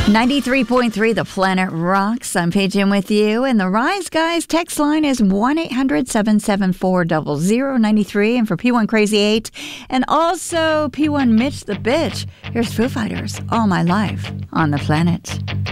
93.3 The Planet Rocks. I'm Paige in with you. And the Rise Guys text line is 1-800-774-0093. And for P1 Crazy 8 and also P1 Mitch the Bitch, here's Foo Fighters, All My Life on the Planet.